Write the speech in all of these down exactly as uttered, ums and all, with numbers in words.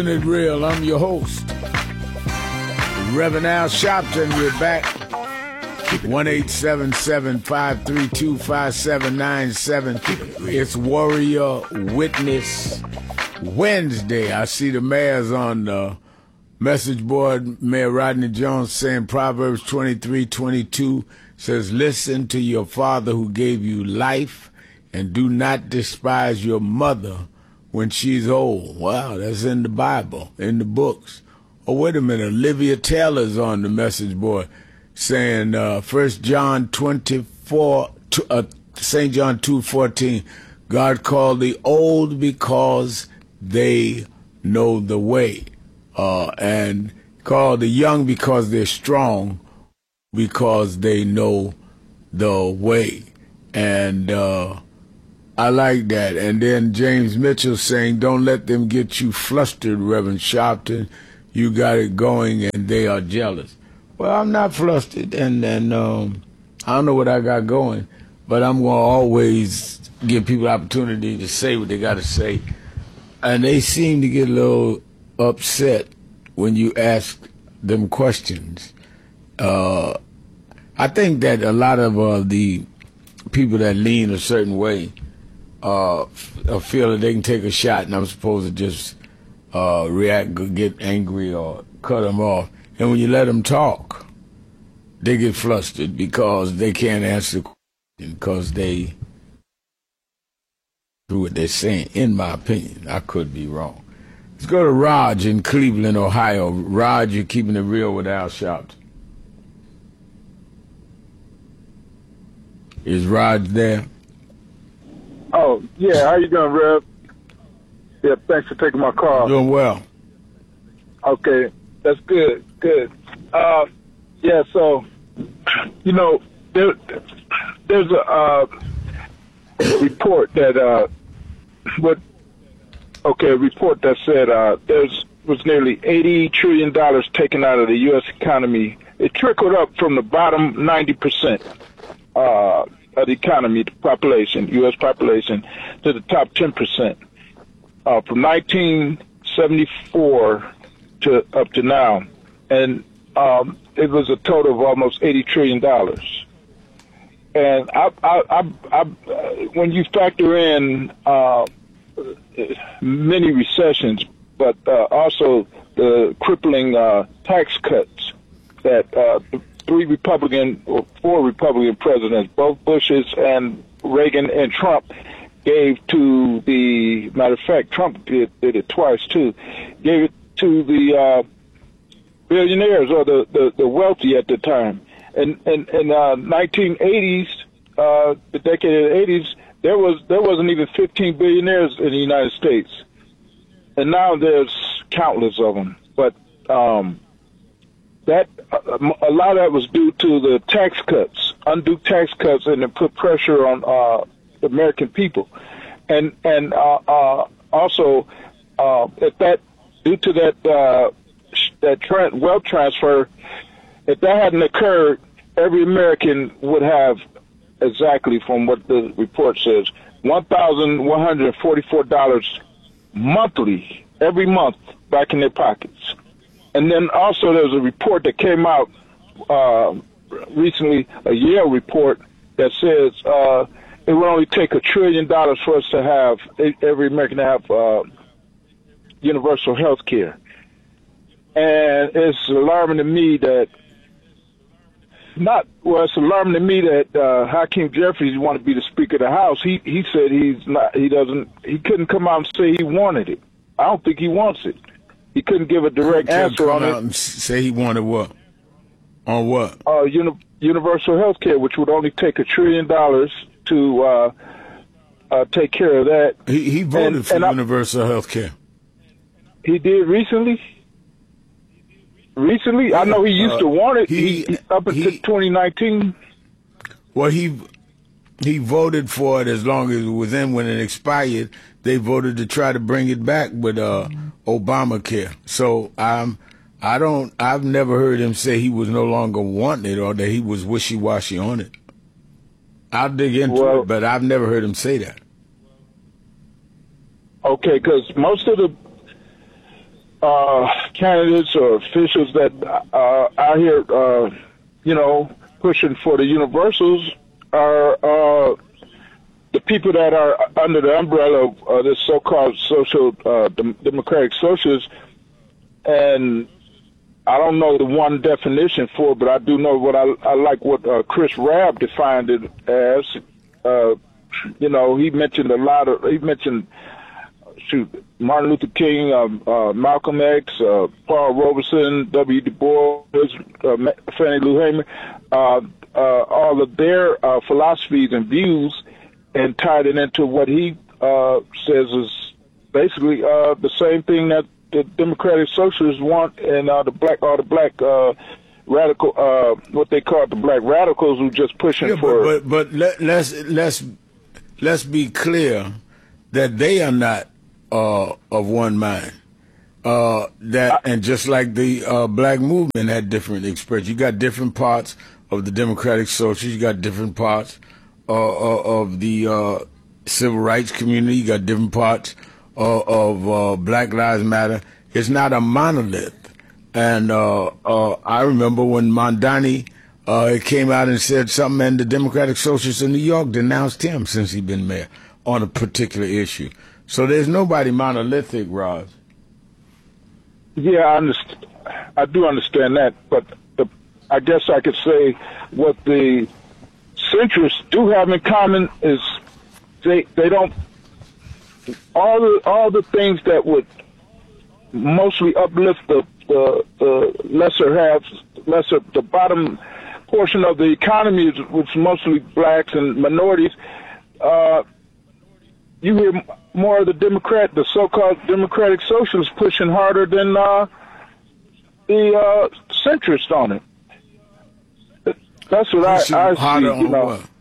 It real. I'm your host, Reverend Al Sharpton. We're back. one eight seven seven, five three two, five seven nine seven. It's Warrior Witness Wednesday. I see the mayor's on the message board. Mayor Rodney Jones saying Proverbs twenty-three twenty-two says, listen to your father who gave you life, and do not despise your mother when she's old. Wow, that's in the Bible, in the books. Oh, wait a minute. Olivia Taylor's on the message board saying uh, First John twenty-four, uh, Saint John two fourteen, God called the old because they know the way, uh, and called the young because they're strong, because they know the way. And uh, I like that. And then James Mitchell saying, don't let them get you flustered, Reverend Sharpton. You got it going and they are jealous. Well, I'm not flustered, and, and um, I don't know what I got going, but I'm going to always give people opportunity to say what they got to say. And they seem to get a little upset when you ask them questions. Uh, I think that a lot of uh, the people that lean a certain way uh, feel that they can take a shot and I'm supposed to just uh, react, get angry, or cut them off. And when you let them talk, they get flustered because they can't answer the question because they do what they're saying, in my opinion. I could be wrong. Let's go to Raj in Cleveland, Ohio. Raj, you're keeping it real with Al Sharpton. Is Raj there? Oh, yeah. How you doing, Rev? Yeah, thanks for taking my call. Doing well. Okay, that's good, good. Uh, yeah, so, you know, there, there's a uh, report that, uh, what, okay, a report that said uh, there's was nearly eighty trillion dollars taken out of the U S economy. It trickled up from the bottom ninety percent. Uh, of the economy, the population, U S population, to the top ten percent. Uh, from nineteen seventy-four to up to now. And um, it was a total of almost eighty trillion dollars. And I, I, I, I, when you factor in uh, many recessions, but uh, also the crippling uh, tax cuts that uh, three Republican or four Republican presidents, both Bushes and Reagan and Trump, gave to the, matter of fact, Trump did, did it twice too, gave it to the uh, billionaires or the, the, the wealthy at the time. And in, in, in uh, nineteen eighties, uh, the decade of the eighties, there was there wasn't even fifteen billionaires in the United States, and now there's countless of them. But um, that a lot of that was due to the tax cuts, undue tax cuts, and it put pressure on uh, the American people, and and uh, uh, also uh, if that due to that uh, that tra- wealth transfer, if that hadn't occurred, every American would have exactly, from what the report says, one thousand one hundred forty-four dollars monthly every month back in their pockets. And then also there was a report that came out uh, recently, a Yale report that says uh, it would only take a trillion dollars for us to have, every American to have uh, universal health care. And it's alarming to me that, not, well, it's alarming to me that uh, Hakeem Jeffries wanted to be the Speaker of the House. He he said he's not, he doesn't, he couldn't come out and say he wanted it. I don't think he wants it. He couldn't give a direct answer on it. And say he wanted what? On what? Uh, uni- universal health care, which would only take a trillion dollars to uh, uh, take care of that. He, he voted and, for and universal health care. He did recently? Recently? I know he used uh, to want it he, he, up until he, twenty nineteen. Well, he he voted for it as long as it was in. When it expired, they voted to try to bring it back with uh, Obamacare. So um, I don't. I've never heard him say he was no longer wanting it or that he was wishy-washy on it. I'll dig into well, it, but I've never heard him say that. Okay, because most of the uh, candidates or officials that uh, out here, uh, you know, pushing for the universals are uh, the people that are under the umbrella of uh, this so-called social uh, dem- democratic socialists. And I don't know the one definition for it, but I do know what I, I like what uh, Chris Rabb defined it as. Uh, you know, he mentioned a lot of, he mentioned, shoot, Martin Luther King, uh, uh, Malcolm X, uh, Paul Robeson, W. Du Bois, uh, Fannie Lou Hamer, uh, uh, all of their uh, philosophies and views, and tied it into what he uh, says is basically uh, the same thing that the Democratic Socialists want, and uh, the black, all the black uh, radical, uh, what they call the black radicals, who just pushing yeah, for. But, but, but let, let's let's let's be clear that they are not uh, of one mind. Uh, that and just like the uh, black movement had different expressions, you got different parts of the Democratic Socialists, you got different parts uh, of the uh, civil rights community, you got different parts uh, of uh, Black Lives Matter. It's not a monolith. And uh, uh, I remember when Mondani uh, came out and said something, and the Democratic Socialists in New York denounced him since he'd been mayor on a particular issue. So there's nobody monolithic, Roz. Yeah, I understand. I do understand that, but the, I guess I could say what the centrists do have in common is they they don't all the all the things that would mostly uplift the the, the lesser halves, lesser the bottom portion of the economy, which is mostly blacks and minorities. Uh, you hear more of the Democrat, the so-called Democratic Socialists pushing harder than uh, the uh, centrists on it. That's what Pushing I, I harder see. You on know, what?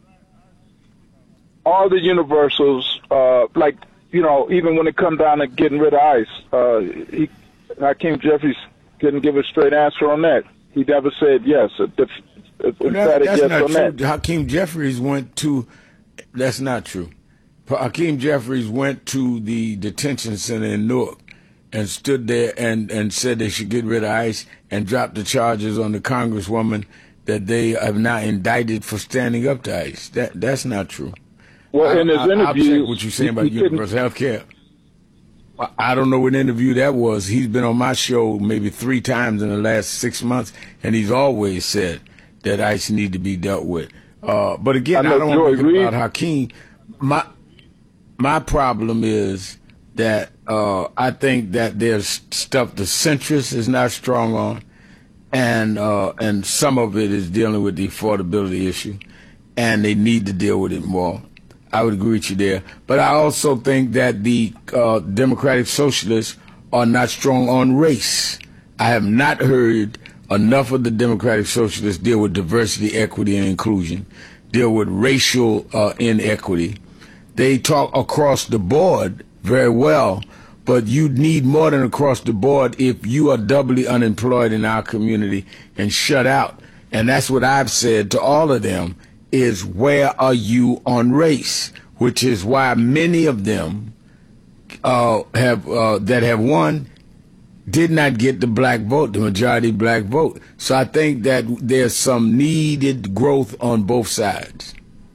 all the universals, uh, like you know, even when it comes down to getting rid of ICE, uh, he, Hakeem Jeffries couldn't give a straight answer on that. He never said yes. A def, a Well, that, that's yes not on true. that. Hakeem Jeffries went to. That's not true. Hakeem Jeffries went to the detention center in Newark and stood there and, and said they should get rid of ICE and drop the charges on the congresswoman that they have now indicted for standing up to ICE. That that's not true. Well, I, in his I, interview, what you're saying he, about he universal health care. I don't know what interview that was. He's been on my show maybe three times in the last six months, and he's always said that ICE need to be dealt with. Uh, but again, I, I don't want to talk about Hakeem. My my problem is that uh, I think that there's stuff the centrist is not strong on, and uh, and some of it is dealing with the affordability issue, and they need to deal with it more. I would agree with you there. But I also think that the uh, Democratic Socialists are not strong on race. I have not heard enough of the Democratic Socialists deal with diversity, equity, and inclusion, deal with racial uh, inequity. They talk across the board very well, but you need more than across the board if you are doubly unemployed in our community and shut out. And that's what I've said to all of them. Is where are you on race, which is why many of them uh, have uh, that have won did not get the black vote, the majority black vote. So I think that there's some needed growth on both sides.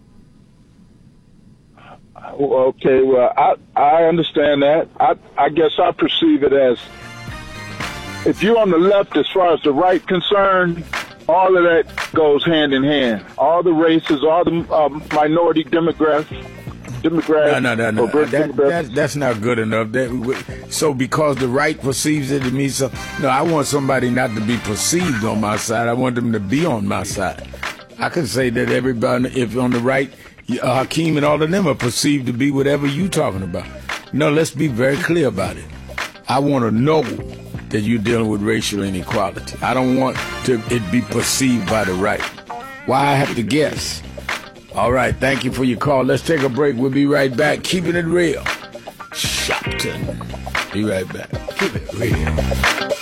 Okay, well, I I understand that. I I guess I perceive it as if you're on the left as far as the right concerned, all of that goes hand in hand. All the races, all the um, minority demographics. Demographics. No, no, no, no. That, that, that's not good enough. That, so because the right perceives it, it means something. No, I want somebody not to be perceived on my side. I want them to be on my side. I can say that everybody, if on the right, uh, Hakeem and all of them are perceived to be whatever you talking about. No, let's be very clear about it. I want to know that you're dealing with racial inequality. I don't want to it be perceived by the right. Why I have to guess? All right, thank you for your call. Let's take a break. We'll be right back. Keeping it real. Shopton. Be right back. Keep it real.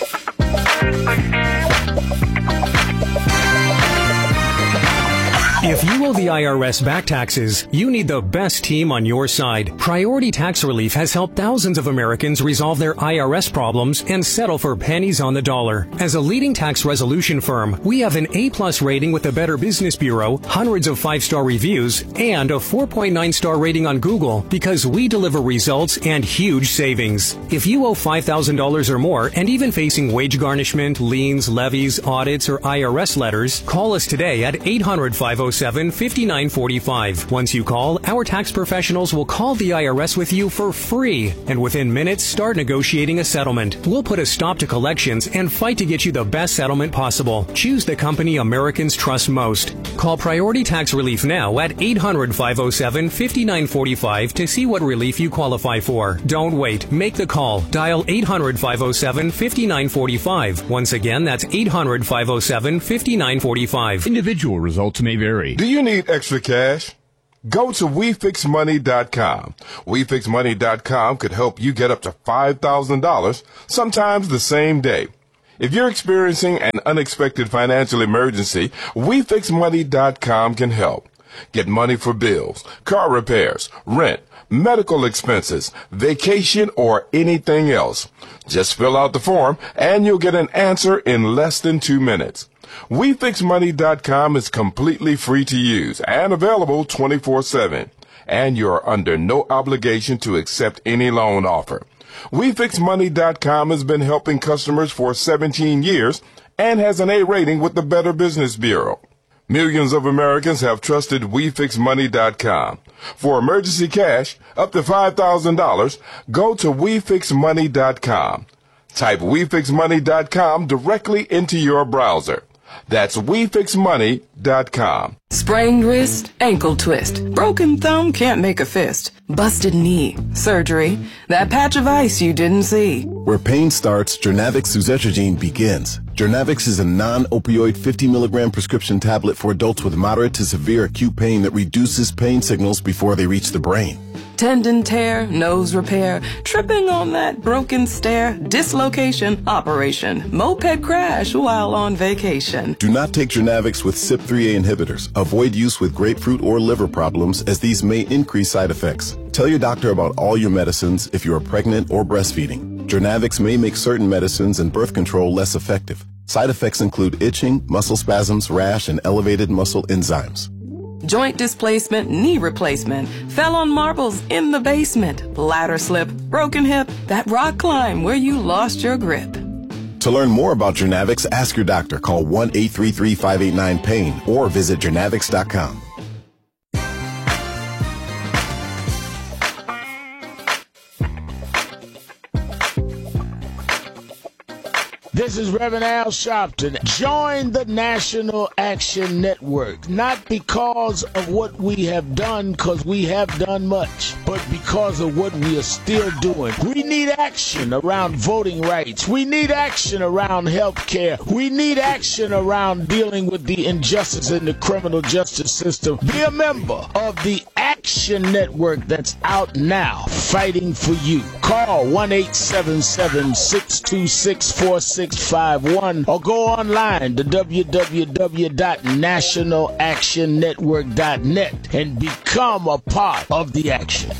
If you owe the I R S back taxes, you need the best team on your side. Priority Tax Relief has helped thousands of Americans resolve their I R S problems and settle for pennies on the dollar. As a leading tax resolution firm, we have an A-plus rating with the Better Business Bureau, hundreds of five-star reviews, and a four point nine star rating on Google because we deliver results and huge savings. If you owe five thousand dollars or more and even facing wage garnishment, liens, levies, audits, or I R S letters, call us today at eight hundred, five oh seven, five nine four five. Once you call, our tax professionals will call the I R S with you for free, and within minutes start negotiating a settlement. We'll put a stop to collections and fight to get you the best settlement possible. Choose the company Americans trust most. Call Priority Tax Relief now at eight hundred, five oh seven, five nine four five to see what relief you qualify for. Don't wait. Make the call. Dial eight hundred, five oh seven, five nine four five. Once again, that's eight hundred, five oh seven, five nine four five. Individual results may vary. Do you need extra cash? Go to we fix money dot com. we fix money dot com could help you get up to five thousand dollars, sometimes the same day. If you're experiencing an unexpected financial emergency, we fix money dot com can help. Get money for bills, car repairs, rent, medical expenses, vacation, or anything else. Just fill out the form and you'll get an answer in less than two minutes. we fix money dot com is completely free to use and available twenty-four seven. And you're under no obligation to accept any loan offer. we fix money dot com has been helping customers for seventeen years and has an A rating with the Better Business Bureau. Millions of Americans have trusted we fix money dot com. For emergency cash, up to five thousand dollars, go to we fix money dot com. Type we fix money dot com directly into your browser. That's we fix money dot com. Sprained wrist, ankle twist, broken thumb, can't make a fist, busted knee, surgery, that patch of ice you didn't see. Where pain starts, Jernavix suzetrigine begins. Jernavix is a non-opioid fifty milligram prescription tablet for adults with moderate to severe acute pain that reduces pain signals before they reach the brain. Tendon tear, nose repair, tripping on that broken stair, dislocation, operation, moped crash while on vacation. Do not take Jernavix with C Y P three A inhibitors. Avoid use with grapefruit or liver problems as these may increase side effects. Tell your doctor about all your medicines if you are pregnant or breastfeeding. Jernavix may make certain medicines and birth control less effective. Side effects include itching, muscle spasms, rash, and elevated muscle enzymes. Joint displacement, knee replacement, fell on marbles in the basement, ladder slip, broken hip, that rock climb where you lost your grip. To learn more about Jernavix, ask your doctor. Call one eight three three, five eight nine, pain or visit jernavix dot com. This is Reverend Al Sharpton. Join the National Action Network, not because of what we have done, because we have done much, but because of what we are still doing. We need action around voting rights. We need action around health care. We need action around dealing with the injustice in the criminal justice system. Be a member of the Action Network that's out now, fighting for you. Call one eight seven seven, six two six, four six five one or go online to w w w dot national action network dot net and become a part of the action.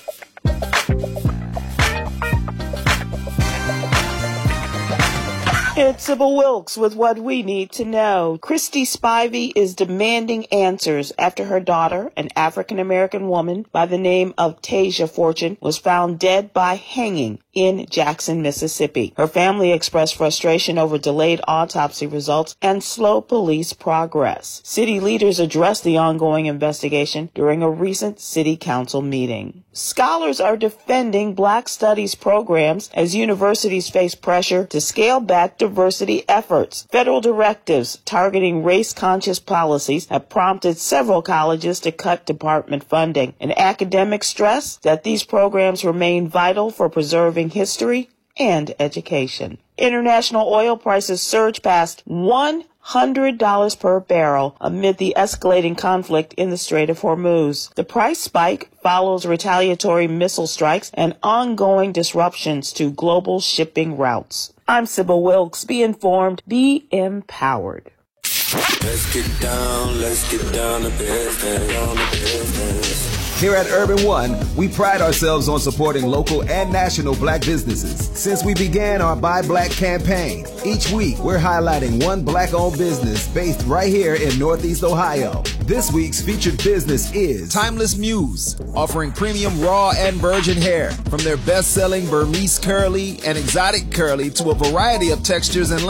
It's Sybil Wilkes with what we need to know. Christy Spivey is demanding answers after her daughter, an African-American woman by the name of Tasia Fortune, was found dead by hanging in Jackson, Mississippi. Her family expressed frustration over delayed autopsy results and slow police progress. City leaders addressed the ongoing investigation during a recent city council meeting. Scholars are defending Black Studies programs as universities face pressure to scale back diversity efforts. Federal directives targeting race-conscious policies have prompted several colleges to cut department funding, and academics stress that these programs remain vital for preserving history and education. International oil prices surged past one hundred dollars per barrel amid the escalating conflict in the Strait of Hormuz. The price spike follows retaliatory missile strikes and ongoing disruptions to global shipping routes. I'm Sybil Wilkes. Be informed, be empowered. Let's get down, let's get down to business, down to business. Here at Urban One, we pride ourselves on supporting local and national black businesses. Since we began our Buy Black campaign, each week we're highlighting one black-owned business based right here in Northeast Ohio. This week's featured business is Timeless Muse, offering premium raw and virgin hair, from their best-selling Burmese curly and exotic curly to a variety of textures and